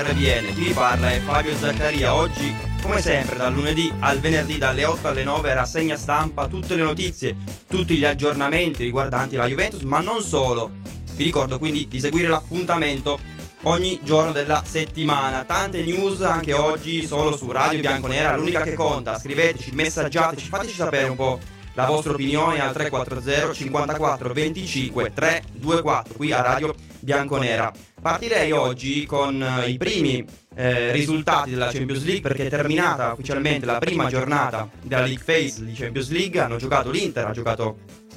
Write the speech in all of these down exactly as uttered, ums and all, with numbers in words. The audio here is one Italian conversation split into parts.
R B N. Chi vi parla è Fabio Zaccaria. Oggi, come sempre, dal lunedì al venerdì dalle otto alle nove, rassegna stampa, tutte le notizie, tutti gli aggiornamenti riguardanti la Juventus, ma non solo. Vi ricordo quindi di seguire l'appuntamento ogni giorno della settimana. Tante news anche oggi solo su Radio Bianconera, l'unica che conta. Scriveteci, messaggiateci, fateci sapere un po' la vostra opinione al tre quattro zero cinquantaquattro venticinque trecentoventiquattro qui a Radio Bianconera. Partirei oggi con eh, i primi eh, risultati della Champions League, perché è terminata ufficialmente la prima giornata della League Phase di Champions League. Hanno giocato l'Inter, ha giocato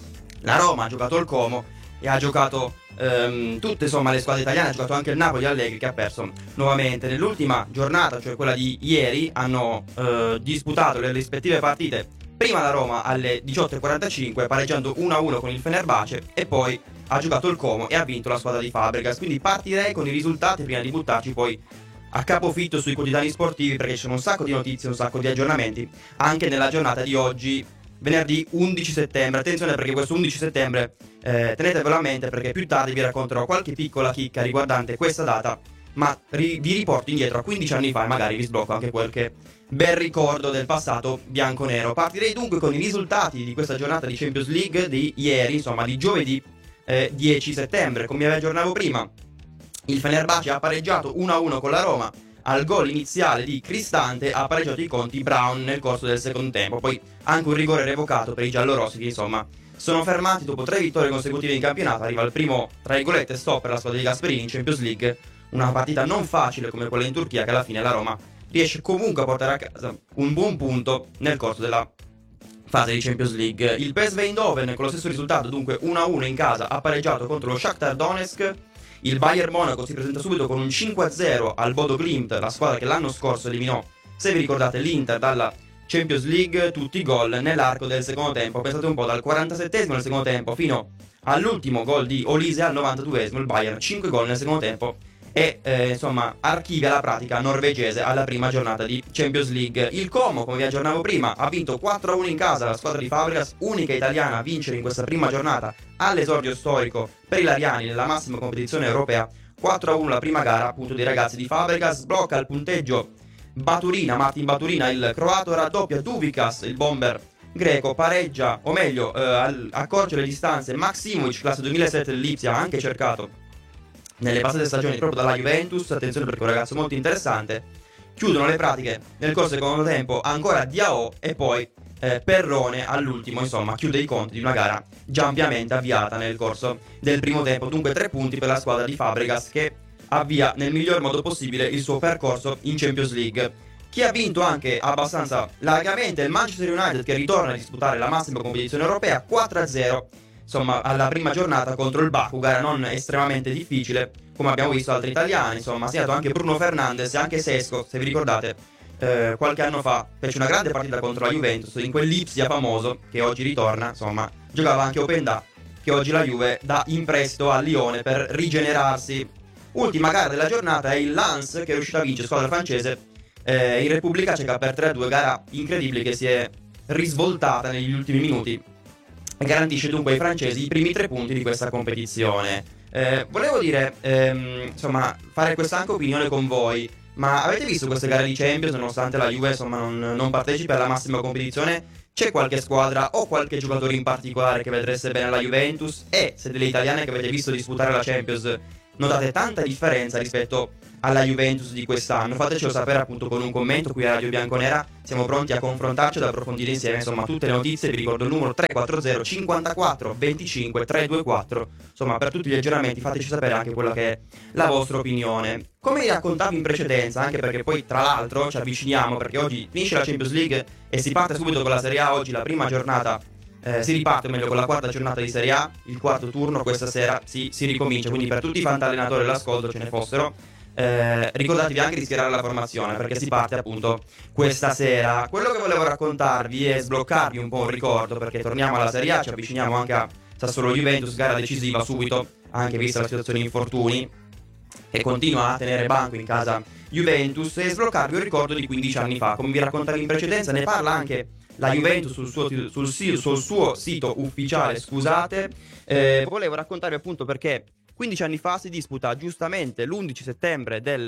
la Roma, ha giocato il Como e ha giocato ehm, tutte insomma le squadre italiane. Ha giocato anche il Napoli Allegri, che ha perso nuovamente. Nell'ultima giornata, cioè quella di ieri, hanno eh, disputato le rispettive partite. Prima la Roma alle diciotto e quarantacinque, pareggiando uno a uno con il Fenerbahce, e poi ha giocato il Como e ha vinto la squadra di Fabregas. Quindi partirei con i risultati prima di buttarci poi a capofitto sui quotidiani sportivi, perché ci sono un sacco di notizie, un sacco di aggiornamenti anche nella giornata di oggi, venerdì undici settembre. Attenzione, perché questo undici settembre eh, tenetevelo a mente, perché più tardi vi racconterò qualche piccola chicca riguardante questa data, ma ri- vi riporto indietro a quindici anni fa e magari vi sblocco anche qualche bel ricordo del passato bianconero. Partirei dunque con i risultati di questa giornata di Champions League di ieri, insomma di giovedì eh, dieci settembre. Come vi aggiornavo prima, il Fenerbahce ha pareggiato uno a uno con la Roma. Al gol iniziale di Cristante ha pareggiato i conti Brown nel corso del secondo tempo. Poi anche un rigore revocato per i giallorossi, che insomma sono fermati dopo tre vittorie consecutive in campionato. Arriva il primo, tra virgolette, stop per la squadra di Gasperini in Champions League. Una partita non facile come quella in Turchia, che alla fine la Roma riesce comunque a portare a casa un buon punto nel corso della fase di Champions League. Il P S V Eindhoven, con lo stesso risultato, dunque uno a uno in casa, ha pareggiato contro lo Shakhtar Donetsk. Il Bayern Monaco si presenta subito con un cinque a zero al Bodo Glimt, la squadra che l'anno scorso eliminò, se vi ricordate, l'Inter dalla Champions League. Tutti i gol nell'arco del secondo tempo. Pensate un po', dal quarantasettesimo del secondo tempo fino all'ultimo gol di Olise al novantaduesimo, il Bayern cinque gol nel secondo tempo e eh, insomma archivia la pratica norvegese alla prima giornata di Champions League. Il Como, come vi aggiornavo prima, ha vinto quattro a uno in casa, la squadra di Fabregas, unica italiana a vincere in questa prima giornata all'esordio storico per i lariani nella massima competizione europea. Quattro a uno la prima gara appunto dei ragazzi di Fabregas. Sblocca il punteggio Baturina, Martin Baturina, il croato, raddoppia Duvikas, il bomber greco, pareggia, o meglio eh, accorge le distanze Maksimovic, classe duemilasette dell'Ipsia, ha anche cercato nelle passate stagioni proprio dalla Juventus. Attenzione, perché è un ragazzo molto interessante. Chiudono le pratiche nel corso del secondo tempo ancora Diao e poi eh, Perrone all'ultimo, insomma chiude i conti di una gara già ampiamente avviata nel corso del primo tempo. Dunque tre punti per la squadra di Fabregas, che avvia nel miglior modo possibile il suo percorso in Champions League. Chi ha vinto anche abbastanza largamente il Manchester United, che ritorna a disputare la massima competizione europea, quattro a zero insomma alla prima giornata contro il Baku, gara non estremamente difficile come abbiamo visto altri italiani. Insomma ha segnato anche Bruno Fernandes e anche Sesko, se vi ricordate eh, qualche anno fa fece una grande partita contro la Juventus in quell'Ipsia famoso, che oggi ritorna. Insomma giocava anche Openda, che oggi la Juve dà in prestito al Lione per rigenerarsi. Ultima gara della giornata è il Lens, che è riuscito a vincere, squadra francese, eh, in Repubblica Ceca per tre a due, gara incredibile che si è risvoltata negli ultimi minuti e garantisce dunque ai francesi i primi tre punti di questa competizione. Eh, volevo dire, ehm, insomma, fare questa anche opinione con voi, ma avete visto queste gare di Champions? Nonostante la Juve insomma non, non partecipi alla massima competizione, c'è qualche squadra o qualche giocatore in particolare che vedreste bene alla Juventus? E se delle italiane che avete visto disputare la Champions notate tanta differenza rispetto alla Juventus di quest'anno? Fatecelo sapere appunto con un commento qui a Radio Bianconera. Siamo pronti a confrontarci, ad approfondire insieme insomma tutte le notizie. Vi ricordo il numero tre quattro zero cinquantaquattro venticinque trecentoventiquattro. Insomma, per tutti gli aggiornamenti fateci sapere anche quella che è la vostra opinione. Come vi raccontavo in precedenza, anche perché poi tra l'altro ci avviciniamo, perché oggi finisce la Champions League e si parte subito con la Serie A. Oggi la prima giornata Eh, si riparte, o meglio, con la quarta giornata di Serie A, il quarto turno questa sera si, si ricomincia, quindi per tutti i fantallenatori all'ascolto, ce ne fossero, eh, ricordatevi anche di schierare la formazione, perché si parte appunto questa sera. Quello che volevo raccontarvi è sbloccarvi un po' un ricordo, perché torniamo alla Serie A, ci avviciniamo anche a Sassuolo Juventus, gara decisiva subito, anche vista la situazione di infortuni che continua a tenere banco in casa Juventus, e sbloccarvi un ricordo di quindici anni fa. Come vi raccontavi in precedenza, ne parla anche la Juventus sul suo, sul, sul suo sito ufficiale, scusate. Eh, volevo raccontarvi appunto perché quindici anni fa si disputa giustamente l'undici settembre del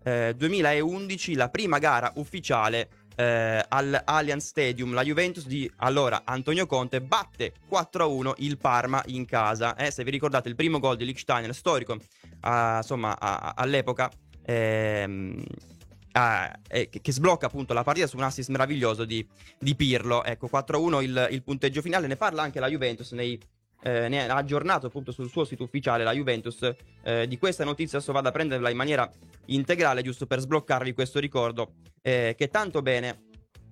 eh, duemilaundici, la prima gara ufficiale eh, all'Allianz Stadium. La Juventus di allora Antonio Conte batte quattro a uno il Parma in casa. Eh, se vi ricordate, il primo gol di Lichtsteiner, storico uh, insomma uh, all'epoca, ehm, uh, eh, che, che sblocca appunto la partita su un assist meraviglioso di, di Pirlo. Ecco, quattro a uno il, il punteggio finale. Ne parla anche la Juventus nei Eh, ne ha aggiornato appunto sul suo sito ufficiale la Juventus. Eh, di questa notizia adesso vado a prenderla in maniera integrale, giusto per sbloccarvi questo ricordo eh, che tanto bene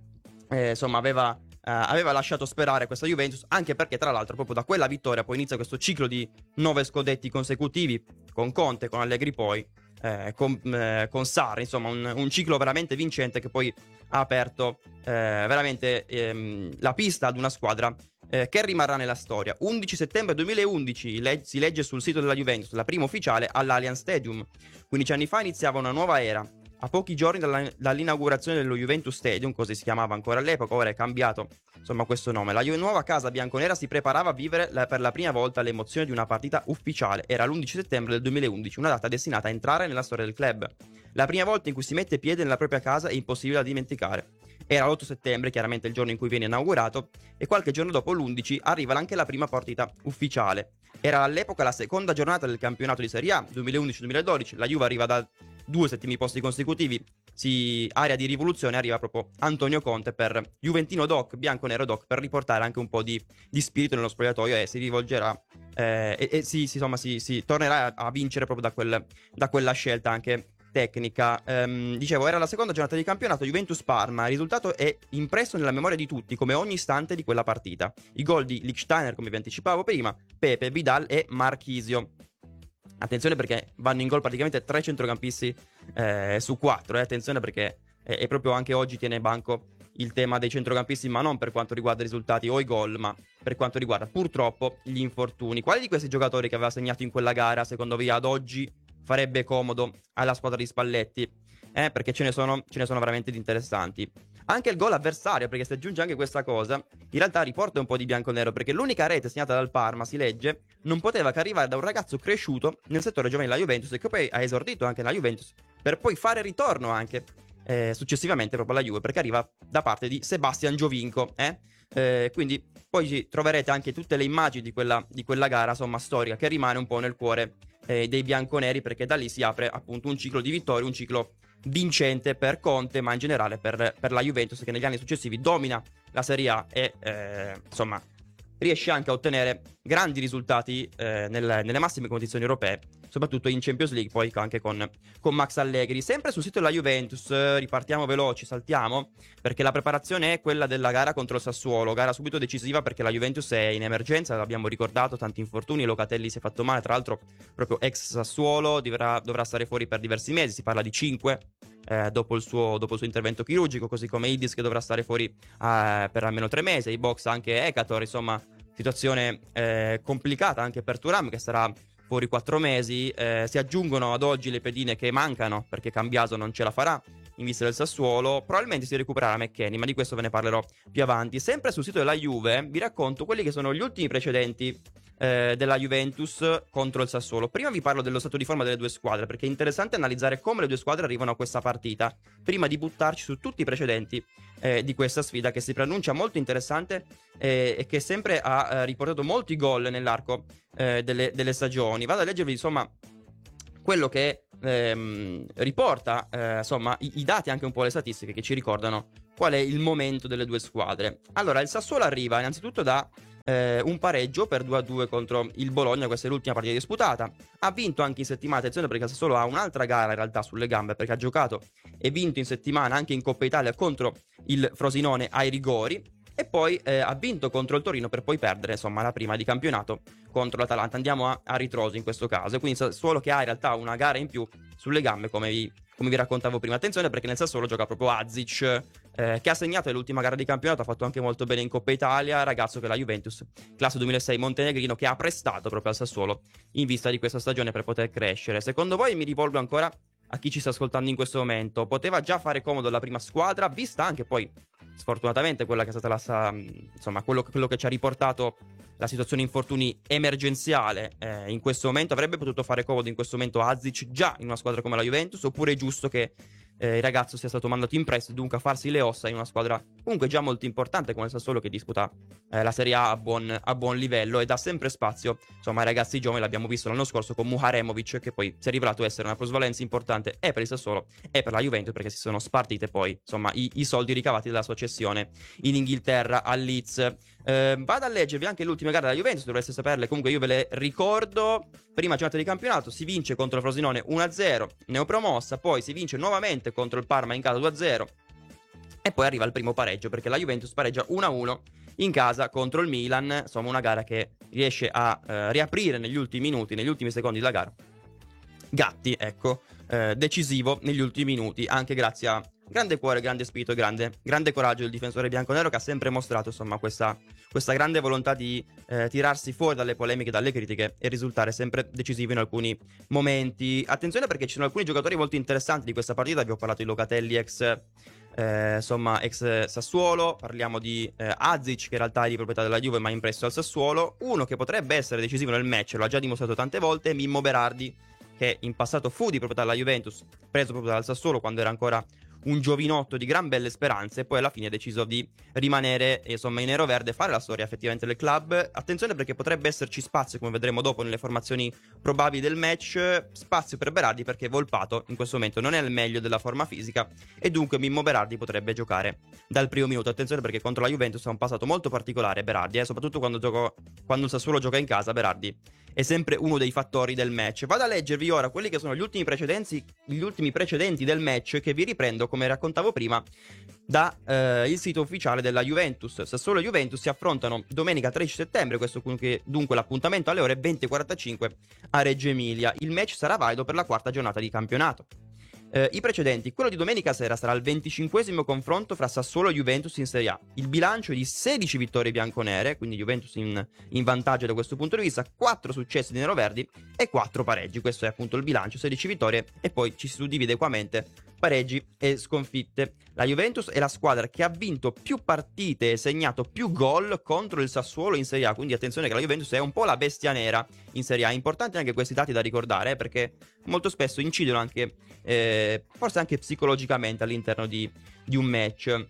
eh, insomma aveva, eh, aveva lasciato sperare questa Juventus, anche perché tra l'altro proprio da quella vittoria poi inizia questo ciclo di nove scudetti consecutivi con Conte, con Allegri poi eh, con, eh, con Sarri, insomma un, un ciclo veramente vincente che poi ha aperto eh, veramente ehm, la pista ad una squadra Eh, che rimarrà nella storia. undici settembre duemilaundici le- si legge sul sito della Juventus, la prima ufficiale all'Allianz Stadium. quindici anni fa iniziava una nuova era. A pochi giorni dalla- dall'inaugurazione dello Juventus Stadium, così si chiamava ancora all'epoca, ora è cambiato insomma questo nome, la ju- nuova casa bianconera si preparava a vivere la- per la prima volta l'emozione di una partita ufficiale. Era l'undici settembre del duemilaundici, una data destinata a entrare nella storia del club. La prima volta in cui si mette piede nella propria casa è impossibile da dimenticare. Era l'otto settembre, chiaramente il giorno in cui viene inaugurato, e qualche giorno dopo, l'undici, arriva anche la prima partita ufficiale. Era all'epoca la seconda giornata del campionato di Serie A, duemilaundici duemiladodici, la Juve arriva da due settimi posti consecutivi, si, area di rivoluzione, arriva proprio Antonio Conte per Juventino Doc, bianco-nero Doc, per riportare anche un po' di, di spirito nello spogliatoio, e si rivolgerà eh, e, e si, si, insomma, si, si tornerà a vincere proprio da, quel, da quella scelta anche tecnica. Um, dicevo, era la seconda giornata di campionato Juventus-Parma. Il risultato è impresso nella memoria di tutti, come ogni istante di quella partita. I gol di Lichtsteiner, come vi anticipavo prima, Pepe, Vidal e Marchisio. Attenzione perché vanno in gol praticamente tre centrocampisti eh, su quattro. Eh. Attenzione perché è, è proprio anche oggi tiene banco il tema dei centrocampisti, ma non per quanto riguarda i risultati o i gol, ma per quanto riguarda purtroppo gli infortuni. Quali di questi giocatori che aveva segnato in quella gara, secondo voi ad oggi farebbe comodo alla squadra di Spalletti? Eh, perché ce ne sono, ce ne sono veramente di interessanti. Anche il gol avversario, perché si aggiunge anche questa cosa, in realtà riporta un po' di bianconero, perché l'unica rete segnata dal Parma, si legge, non poteva che arrivare da un ragazzo cresciuto nel settore giovanile della Juventus, e che poi ha esordito anche nella Juventus, per poi fare ritorno anche eh, successivamente proprio alla Juve, perché arriva da parte di Sebastian Giovinco. Eh? Eh, quindi poi troverete anche tutte le immagini di quella, di quella gara, insomma, storica, che rimane un po' nel cuore eh, dei bianconeri, perché da lì si apre appunto un ciclo di vittorie, un ciclo vincente per Conte, ma in generale per, per la Juventus, che negli anni successivi domina la Serie A e eh, insomma riesce anche a ottenere grandi risultati eh, nel, nelle massime competizioni europee, soprattutto in Champions League, poi anche con, con Max Allegri. Sempre sul sito della Juventus, eh, ripartiamo veloci, saltiamo, perché la preparazione è quella della gara contro il Sassuolo, gara subito decisiva perché la Juventus è in emergenza, l'abbiamo ricordato, tanti infortuni, Locatelli si è fatto male, tra l'altro proprio ex Sassuolo, dovrà, dovrà stare fuori per diversi mesi, si parla di cinque eh, dopo, il suo, dopo il suo intervento chirurgico, così come Idis che dovrà stare fuori eh, per almeno tre mesi, i box anche Ekator, insomma situazione eh, complicata anche per Thuram, che sarà fuori quattro mesi. Eh, si aggiungono ad oggi le pedine che mancano, perché Cambiaso non ce la farà in vista del Sassuolo. Probabilmente si recupererà McKennie, ma di questo ve ne parlerò più avanti. Sempre sul sito della Juve vi racconto quelli che sono gli ultimi precedenti eh, della Juventus contro il Sassuolo. Prima vi parlo dello stato di forma delle due squadre, perché è interessante analizzare come le due squadre arrivano a questa partita, prima di buttarci su tutti i precedenti eh, di questa sfida, che si preannuncia molto interessante eh, e che sempre ha eh, riportato molti gol nell'arco eh, delle, delle stagioni. Vado a leggervi insomma quello che ehm, riporta eh, insomma i, i dati, anche un po' le statistiche che ci ricordano qual è il momento delle due squadre. Allora, il Sassuolo arriva innanzitutto da eh, un pareggio per due a due contro il Bologna, questa è l'ultima partita disputata. Ha vinto anche in settimana, attenzione perché il Sassuolo ha un'altra gara in realtà sulle gambe, perché ha giocato e vinto in settimana anche in Coppa Italia contro il Frosinone ai rigori, e poi eh, ha vinto contro il Torino per poi perdere insomma la prima di campionato contro l'Atalanta. Andiamo a, a ritroso in questo caso, quindi Sassuolo che ha in realtà una gara in più sulle gambe, come vi, come vi raccontavo prima. Attenzione perché nel Sassuolo gioca proprio Azic, eh, che ha segnato l'ultima gara di campionato, ha fatto anche molto bene in Coppa Italia, ragazzo che la Juventus, classe duemilasei montenegrino, che ha prestato proprio al Sassuolo in vista di questa stagione per poter crescere. Secondo voi, mi rivolgo ancora a chi ci sta ascoltando in questo momento, poteva già fare comodo la prima squadra, vista anche poi sfortunatamente quella che è stata la, insomma quello, quello che ci ha riportato la situazione infortuni emergenziale eh, in questo momento avrebbe potuto fare comodo in questo momento Azic già in una squadra come la Juventus, oppure è giusto che eh, il ragazzo sia stato mandato in prestito, dunque a farsi le ossa in una squadra comunque già molto importante come il Sassuolo, che disputa eh, la Serie A a buon, a buon livello e dà sempre spazio insomma ai ragazzi giovani. L'abbiamo visto l'anno scorso con Muharemovic, che poi si è rivelato essere una plusvalenza importante e per il Sassuolo e per la Juventus, perché si sono spartite poi insomma i, i soldi ricavati dalla sua cessione in Inghilterra al Leeds. Eh, vado a leggervi anche le ultime gare della Juventus, dovreste saperle, comunque io ve le ricordo. Prima giornata di campionato si vince contro il Frosinone uno a zero, neopromossa, poi si vince nuovamente contro il Parma in casa due a zero e poi arriva il primo pareggio, perché la Juventus pareggia uno a uno in casa contro il Milan, insomma una gara che riesce a eh, riaprire negli ultimi minuti, negli ultimi secondi della gara. Gatti, ecco, eh, decisivo negli ultimi minuti, anche grazie a grande cuore, grande spirito e grande, grande coraggio del difensore bianconero, che ha sempre mostrato insomma questa, questa grande volontà di eh, tirarsi fuori dalle polemiche, dalle critiche e risultare sempre decisivo in alcuni momenti. Attenzione, perché ci sono alcuni giocatori molto interessanti di questa partita. Vi ho parlato di Locatelli, ex eh, insomma ex Sassuolo, parliamo di eh, Azic, che in realtà è di proprietà della Juve ma è in prestito al Sassuolo. Uno che potrebbe essere decisivo nel match, lo ha già dimostrato tante volte, Mimmo Berardi, che in passato fu di proprietà della Juventus, preso proprio dal Sassuolo quando era ancora un giovinotto di gran belle speranze, e poi alla fine ha deciso di rimanere insomma in nero-verde, fare la storia effettivamente del club. Attenzione, perché potrebbe esserci spazio, come vedremo dopo nelle formazioni probabili del match, spazio per Berardi, perché Volpato in questo momento non è al meglio della forma fisica e dunque Mimmo Berardi potrebbe giocare dal primo minuto. Attenzione, perché contro la Juventus ha un passato molto particolare Berardi, eh, soprattutto quando, gioco, quando il Sassuolo gioca in casa. Berardi è sempre uno dei fattori del match. Vado a leggervi ora quelli che sono gli ultimi precedenti, gli ultimi precedenti del match, che vi riprendo, come raccontavo prima, da eh, il sito ufficiale della Juventus. Sassuolo e Juventus si affrontano domenica tredici settembre, questo dunque, dunque l'appuntamento alle ore venti e quarantacinque a Reggio Emilia. Il match sarà valido per la quarta giornata di campionato. Eh, I precedenti: quello di domenica sera sarà il venticinquesimo confronto fra Sassuolo e Juventus in Serie A. Il bilancio è di sedici vittorie bianconere, quindi Juventus in, in vantaggio da questo punto di vista, quattro successi di neroverdi e quattro pareggi. Questo è appunto il bilancio, sedici vittorie, e poi ci si suddivide equamente pareggi e sconfitte. La Juventus è la squadra che ha vinto più partite e segnato più gol contro il Sassuolo in Serie A, quindi attenzione che la Juventus è un po' la bestia nera in Serie A. Importanti anche questi dati da ricordare, eh, perché molto spesso incidono anche eh, forse anche psicologicamente all'interno di, di un match.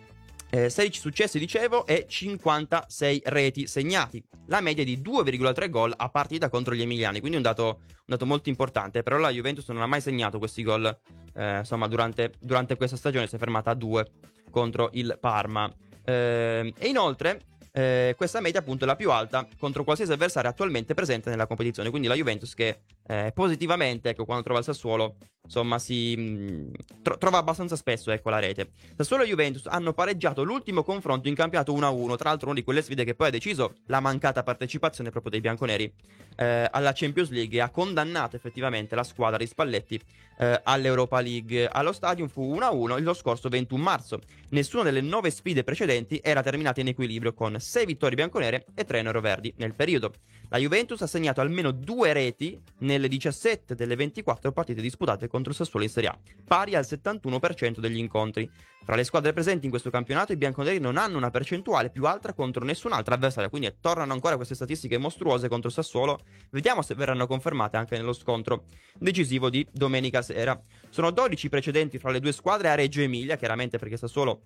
Eh, sedici successi, dicevo, e cinquantasei reti segnati. La media è di due virgola tre gol a partita contro gli emiliani, quindi un dato, un dato molto importante. Però la Juventus non ha mai segnato questi gol, eh, insomma, durante, durante questa stagione si è fermata a due contro il Parma. Eh, e inoltre eh, questa media appunto è la più alta contro qualsiasi avversario attualmente presente nella competizione, quindi la Juventus che eh, positivamente, ecco, quando trova il Sassuolo, insomma, si mh, tro- trova abbastanza spesso, ecco, la rete. Sassuolo e Juventus hanno pareggiato l'ultimo confronto in campionato uno a uno, tra l'altro una di quelle sfide che poi ha deciso la mancata partecipazione proprio dei bianconeri eh, alla Champions League, e ha condannato effettivamente la squadra di Spalletti eh, all'Europa League. Allo Stadium fu uno a uno lo scorso ventuno marzo. Nessuna delle nove sfide precedenti era terminata in equilibrio, con sei vittorie bianconere e tre neroverdi nel periodo. La Juventus ha segnato almeno due reti nelle diciassette delle ventiquattro partite disputate contro il Sassuolo in Serie A, pari al settantuno per cento degli incontri. Fra le squadre presenti in questo campionato, i bianconeri non hanno una percentuale più alta contro nessun'altra avversaria, quindi tornano ancora queste statistiche mostruose contro il Sassuolo. Vediamo se verranno confermate anche nello scontro decisivo di domenica sera. Sono dodici precedenti fra le due squadre a Reggio Emilia, chiaramente perché Sassuolo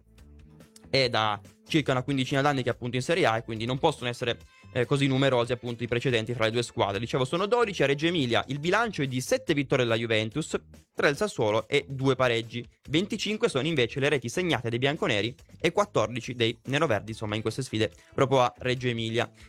è da circa una quindicina d'anni che è appunto in Serie A, e quindi non possono essere eh, così numerosi appunto i precedenti fra le due squadre. Dicevo, sono dodici a Reggio Emilia. Il bilancio è di sette vittorie della Juventus, tre del Sassuolo e due pareggi. venticinque sono invece le reti segnate dai bianconeri e quattordici dei neroverdi, insomma, in queste sfide proprio a Reggio Emilia.